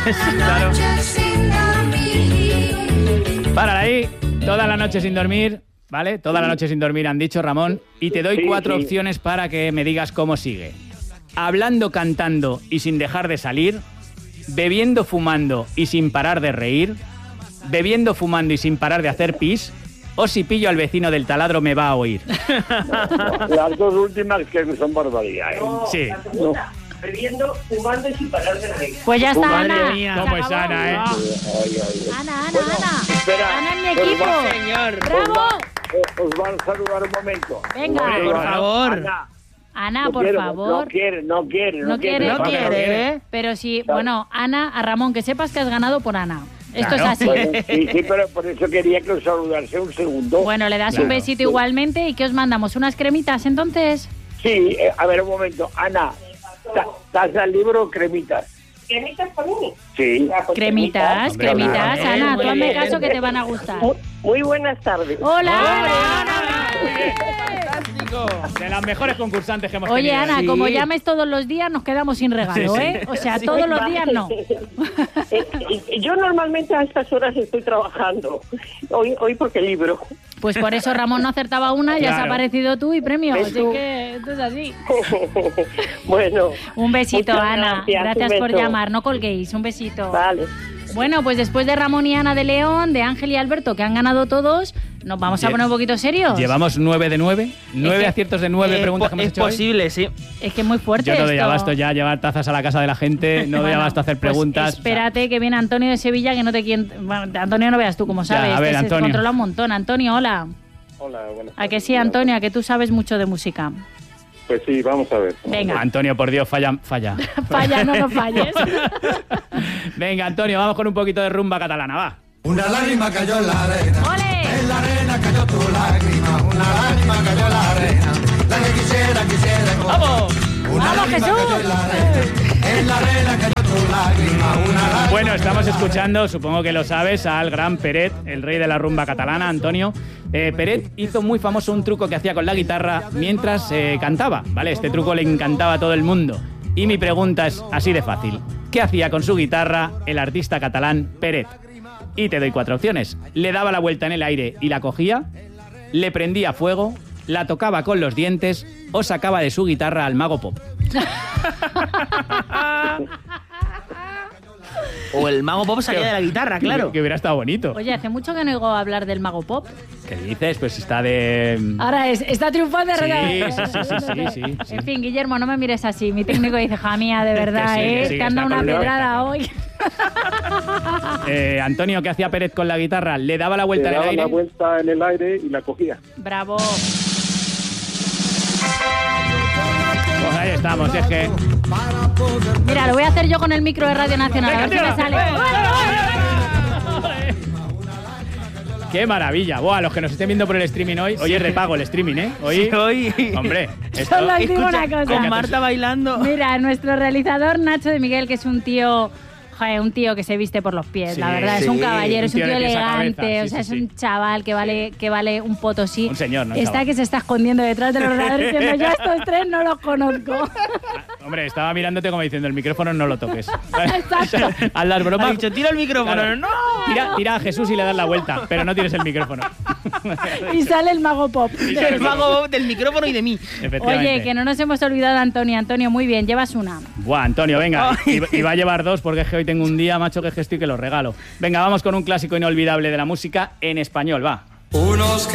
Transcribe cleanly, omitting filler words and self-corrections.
Claro. Párala ahí, toda la noche sin dormir, ¿vale? Toda la noche sin dormir han dicho, Ramón, y te doy 4 opciones para que me digas cómo sigue. Hablando, cantando y sin dejar de salir, bebiendo, fumando y sin parar de reír, bebiendo, fumando y sin parar de hacer pis, o si pillo al vecino del taladro me va a oír. Las dos últimas que son barbaridades. Sí. No. Bebiendo, fumando y sin parar de reír. Pues ya está, Madre Ana. mía. ¿Cómo es Ana, eh? Ana. Espera, Ana en mi pues equipo. va, Señor. ¡Bravo! os van a saludar un momento. Venga. Hombre, Por favor. Ana, no por quiero, favor. No quiere. No quiere. ¿eh? Pero sí, bueno, Ana, a Ramón, que sepas que has ganado por Ana. Esto Claro. es así. Bueno, sí, pero por eso quería que os saludase un segundo. Bueno, le das un Claro. besito igualmente. ¿Y qué os mandamos? ¿Unas cremitas entonces? Sí, a ver un momento. Ana, ¿taza al libro o cremitas? ¿Cremitas para mí? Sí. Cremitas, Hombre, cremitas. bien, Ana, muy tú hazme bien. caso que te van a gustar. Muy buenas tardes. ¡Hola, Ana! Fantástico. De las mejores concursantes que hemos Oye, tenido. Ana, Sí. como llames todos los días, nos quedamos sin regalo, Sí, sí. ¿eh? O sea, todos los días no. Yo normalmente a estas horas estoy trabajando. Hoy porque libro. Pues por eso Ramón no acertaba una, ya has Claro. aparecido tú y premio. ¿Ves Así tú? que esto es así. Bueno. Un besito, Muchas Ana. gracias, un por beso. llamar. No colguéis. Un besito. Vale. Bueno, pues después de Ramón y Ana de León, de Ángel y Alberto, que han ganado todos, nos vamos a poner un poquito serios. Llevamos 9 de 9. 9 que- aciertos de 9 preguntas que hemos Es hecho hoy. posible, sí. Es que es muy fuerte Yo no doy esto. abasto ya a llevar tazas a la casa de la gente, no doy Bueno, abasto a hacer pues preguntas. espérate que viene Antonio de Sevilla, que no te quiere... Bueno, de Antonio no veas tú, como sabes. a ver, se Antonio. controla un montón. Antonio, hola. Hola, buenas ¿A que tardes. sí, Antonio? ¿A que tú sabes mucho de música? Pues sí, vamos a ver. Venga. Antonio, por Dios, falla. Falla, no falles. Venga, Antonio, vamos con un poquito de rumba catalana, va. Una lágrima cayó en la arena. ¡Ole! En la arena cayó tu lágrima. Una lágrima cayó en la arena. La que quisiera. ¡Vamos! Una ¡Vamos, lágrima Jesús! cayó en la arena. En la arena cayó tu lágrima. Una lágrima. Bueno, estamos escuchando, supongo que lo sabes, al gran Peret, el rey de la rumba catalana, Antonio. Peret hizo muy famoso un truco que hacía con la guitarra mientras cantaba, ¿vale? Este truco le encantaba a todo el mundo. Y mi pregunta es así de fácil. ¿Qué hacía con su guitarra el artista catalán Peret? Y te doy 4 opciones. Le daba la vuelta en el aire y la cogía, le prendía fuego, la tocaba con los dientes o sacaba de su guitarra al Mago Pop. O el Mago Pop salía de la guitarra, claro. Que hubiera estado bonito. Oye, hace mucho que no oigo hablar del Mago Pop. ¿Qué dices? Pues está de... Ahora está triunfando. Sí, ¿verdad? sí. En fin, Guillermo, no me mires así. Mi técnico dice, hija mía, de verdad, Que sí, que ¿eh? sí, que Te han dado está una con pedrada hoy. Antonio, ¿qué hacía Peret con la guitarra? Le daba la Le vuelta en el daba aire. la vuelta en el aire y la cogía. Bravo. Pues ahí estamos, es que... Mira, lo voy a hacer yo con el micro de Radio Nacional. A ver si me sale. ¡Qué maravilla! Buah, los que nos estén viendo por el streaming hoy es de pago el streaming, ¿eh? Hoy, Sí, hoy. hombre, esto... Solo os digo Escucha, una cosa. con Marta bailando. Mira, nuestro realizador Nacho de Miguel, que es un tío... Joder, un tío que se viste por los pies, Sí, la verdad. Es sí. un caballero, es un Un tío tío de pies a cabeza, elegante. sí, O sea, sí, es un chaval que vale un potosí. Un señor, no un Está chaval. que se está escondiendo detrás del ordenador diciendo, yo a estos tres no los conozco. Hombre, estaba mirándote como diciendo, el micrófono no lo toques. Exacto. Haz las Ha bromas. dicho, tira el micrófono. Claro. ¡No! Tira a Jesús y le das la vuelta, pero no tienes el micrófono. Y sale el Mago Pop. El Mago del micrófono y de mí. Efectivamente. Oye, que no nos hemos olvidado de Antonio. Antonio, muy bien, llevas una. Buah, Antonio, venga. Y va a llevar 2 porque es que hoy tengo un día, macho, que estoy que lo regalo. Venga, vamos con un clásico inolvidable de la música en español, va. Unos